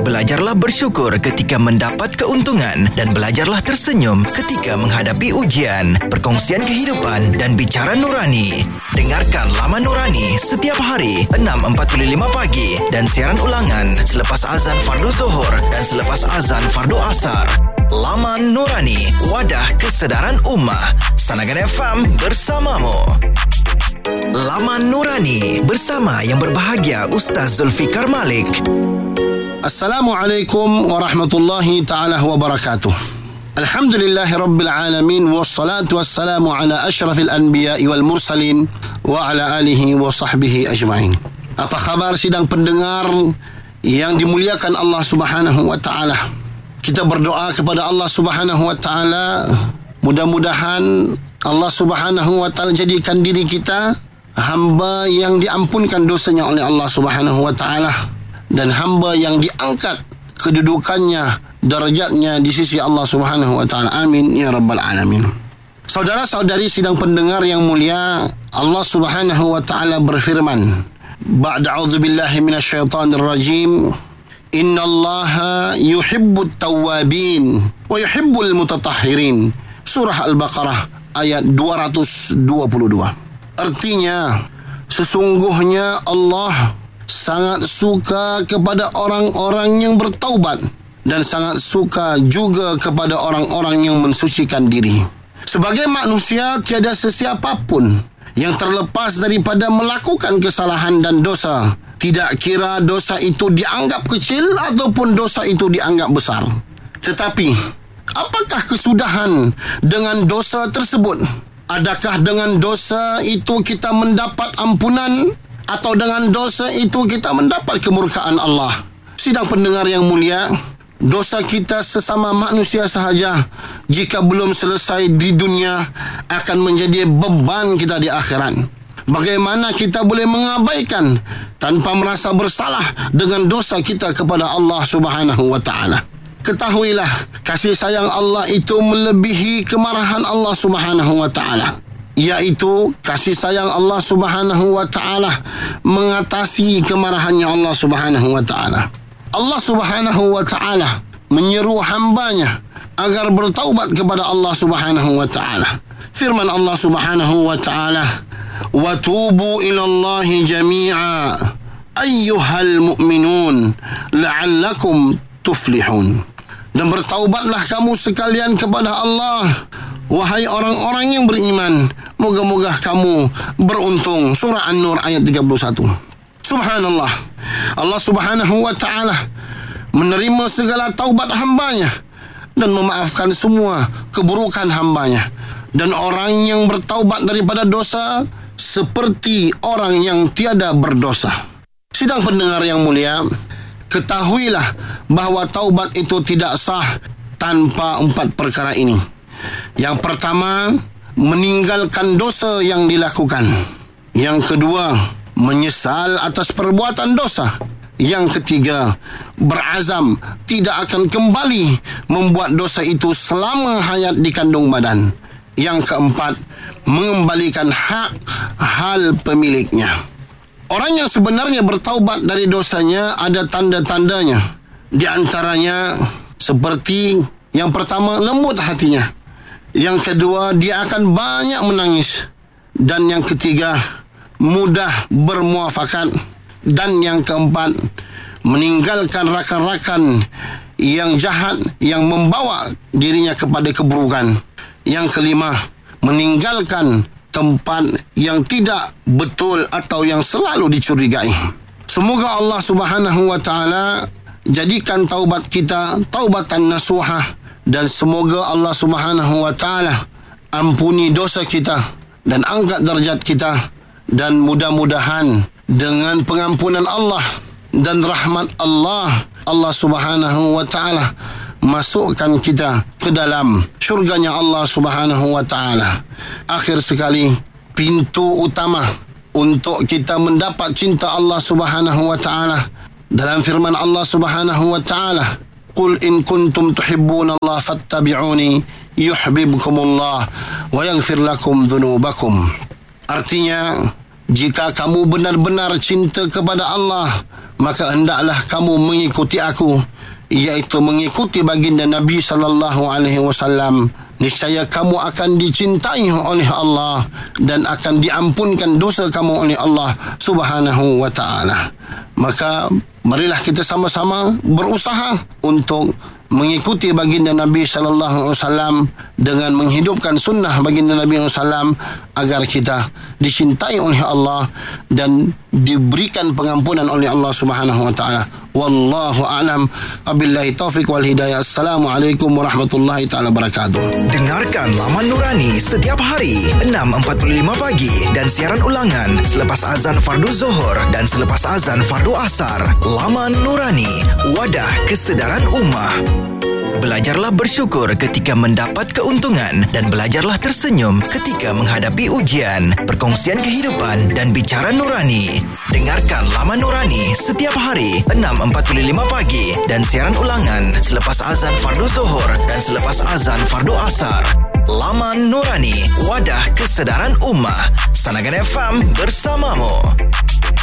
Belajarlah bersyukur ketika mendapat keuntungan dan belajarlah tersenyum ketika menghadapi ujian. Perkongsian kehidupan dan bicara nurani. Dengarkan Laman Nurani setiap hari 6.45 pagi dan siaran ulangan selepas azan fardu zuhur dan selepas azan fardu asar. Laman Nurani, wadah kesedaran ummah. Sanagan FM bersamamu. Laman Nurani bersama yang berbahagia Ustaz Zulfikar Malik. Assalamualaikum warahmatullahi ta'ala wabarakatuh. Alhamdulillahi rabbil alamin. Wassalatu wassalamu ala ashrafil anbiya'i wal mursalin wa ala alihi wa sahbihi ajma'in. Apa khabar sidang pendengar yang dimuliakan Allah subhanahu wa ta'ala? Kita berdoa kepada Allah subhanahu wa ta'ala, mudah-mudahan Allah subhanahu wa ta'ala jadikan diri kita hamba yang diampunkan dosanya oleh Allah subhanahu wa ta'ala, dan hamba yang diangkat kedudukannya, darjatnya di sisi Allah subhanahu wa ta'ala. Amin ya rabbal alamin. Saudara-saudari sidang pendengar yang mulia, Allah subhanahu wa ta'ala berfirman, ba'da a'udzubillahi minasyaitanir rajim, innallaha yuhibbut tawwabin wa yuhibbul mutatahhirin. Surah Al-Baqarah ayat 222. Artinya, sesungguhnya Allah sangat suka kepada orang-orang yang bertaubat dan sangat suka juga kepada orang-orang yang mensucikan diri. Sebagai manusia, tiada sesiapa pun yang terlepas daripada melakukan kesalahan dan dosa, tidak kira dosa itu dianggap kecil ataupun dosa itu dianggap besar. Tetapi, apakah kesudahan dengan dosa tersebut? Adakah dengan dosa itu kita mendapat ampunan atau dengan dosa itu kita mendapat kemurkaan Allah? Sidang pendengar yang mulia, dosa kita sesama manusia sahaja jika belum selesai di dunia akan menjadi beban kita di akhirat. Bagaimana kita boleh mengabaikan tanpa merasa bersalah dengan dosa kita kepada Allah subhanahu wa ta'ala? Ketahuilah, kasih sayang Allah itu melebihi kemarahan Allah subhanahu wa ta'ala. Iaitu kasih sayang Allah subhanahu wa ta'ala mengatasi kemarahannya Allah subhanahu wa ta'ala. Allah subhanahu wa ta'ala menyeru hambanya agar bertaubat kepada Allah subhanahu wa ta'ala. Firman Allah subhanahu wa ta'ala, وَتُوبُوا إِلَى اللَّهِ جَمِيعًا أَيُّهَا الْمُؤْمِنُونَ لَعَلَّكُمْ تُفْلِحُونَ. Dan bertaubatlah kamu sekalian kepada Allah, wahai orang-orang yang beriman, moga-moga kamu beruntung. Surah An-Nur ayat 31. Subhanallah, Allah subhanahu wa ta'ala menerima segala taubat hambanya dan memaafkan semua keburukan hambanya. Dan orang yang bertaubat daripada dosa seperti orang yang tiada berdosa. Sidang pendengar yang mulia, ketahuilah bahawa taubat itu tidak sah tanpa 4 perkara ini. Yang pertama, meninggalkan dosa yang dilakukan. Yang kedua, menyesal atas perbuatan dosa. Yang ketiga, berazam tidak akan kembali membuat dosa itu selama hayat di kandung badan. Yang keempat, mengembalikan hak hal pemiliknya. Orang yang sebenarnya bertaubat dari dosanya ada tanda-tandanya. Di antaranya seperti yang pertama, lembut hatinya. Yang kedua, dia akan banyak menangis. Dan yang ketiga, mudah bermuafakat. Dan yang keempat, meninggalkan rakan-rakan yang jahat yang membawa dirinya kepada keburukan. Yang kelima, meninggalkan tempat yang tidak betul atau yang selalu dicurigai. Semoga Allah subhanahu wa ta'ala jadikan taubat kita taubatan nasuhah, dan semoga Allah subhanahu wa ta'ala ampuni dosa kita dan angkat darjat kita, dan mudah-mudahan dengan pengampunan Allah dan rahmat Allah, Allah subhanahu wa ta'ala masukkan kita ke dalam syurganya Allah subhanahu wa ta'ala. Akhir sekali, pintu utama untuk kita mendapat cinta Allah subhanahu wa ta'ala dalam firman Allah subhanahu wa ta'ala, Qul in kuntum tuhibbuna Allah fattabi'uni yuhibbukumullah wa yaghfir lakum dhunubakum. Artinya, jika kamu benar-benar cinta kepada Allah, maka hendaklah kamu mengikuti aku, iaitu mengikuti baginda Nabi sallallahu alaihi wasallam, niscaya kamu akan dicintai oleh Allah dan akan diampunkan dosa kamu oleh Allah Subhanahu wa taala. Maka marilah kita sama-sama berusaha untuk mengikuti baginda Nabi sallallahu alaihi wasallam dengan menghidupkan sunnah baginda Nabi sallallahu alaihi wasallam agar kita dicintai oleh Allah dan diberikan pengampunan oleh Allah Subhanahu wa taala. Wallahu a'lam. Wabillahi taufik wal hidayah. Assalamualaikum warahmatullahi taala wabarakatuh. Dengarkan Laman Nurani setiap hari 6.45 pagi dan siaran ulangan selepas azan fardu Zuhur dan selepas azan fardu Asar. Laman Nurani, wadah kesedaran ummah. Belajarlah bersyukur ketika mendapat keuntungan dan belajarlah tersenyum ketika menghadapi ujian. Perkongsian kehidupan dan bicara nurani. Dengarkan Laman Nurani setiap hari 6.45 pagi dan siaran ulangan selepas azan fardu Zuhur dan selepas azan fardu Asar. Laman Nurani, wadah kesedaran ummah. Sanagan FM bersamamu.